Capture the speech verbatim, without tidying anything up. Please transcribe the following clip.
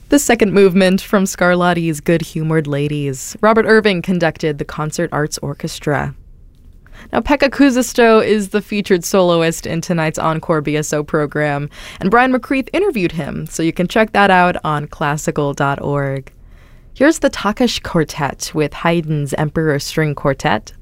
The second movement from Scarlatti's Good-Humored Ladies. Robert Irving conducted the Concert Arts Orchestra. Now, Pekka Kuusisto is the featured soloist in tonight's Encore B S O program, and Brian McCreath interviewed him, so you can check that out on classical dot org. Here's the Takas Quartet with Haydn's Emperor String Quartet.